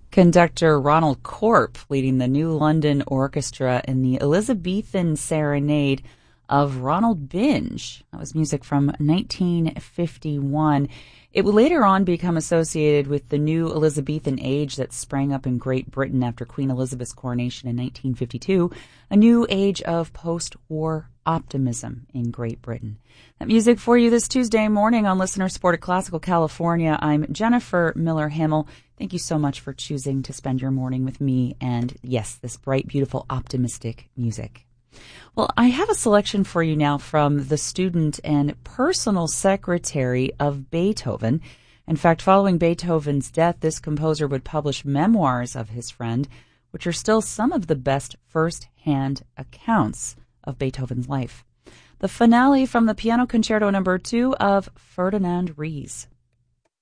Conductor Ronald Corp leading the New London Orchestra in the Elizabethan Serenade of Ronald Binge. That was music from 1951. It would later on become associated with the new Elizabethan age that sprang up in Great Britain after Queen Elizabeth's coronation in 1952, a new age of post-war optimism in Great Britain. That music for you this Tuesday morning on Listener Supported Classical California. I'm Jennifer Miller-Himmel. Thank you so much for choosing to spend your morning with me and, yes, this bright, beautiful, optimistic music. Well, I have a selection for you now from the student and personal secretary of Beethoven. In fact, following Beethoven's death, this composer would publish memoirs of his friend, which are still some of the best first-hand accounts of Beethoven's life. The finale from the Piano Concerto No. 2 of Ferdinand Ries.